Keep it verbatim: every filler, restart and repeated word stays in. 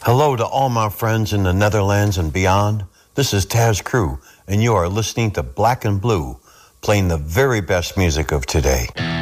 Hello to all my friends in the Netherlands and beyond. This is Taz Crew, and you are listening to Black and Blue, playing the very best music of today.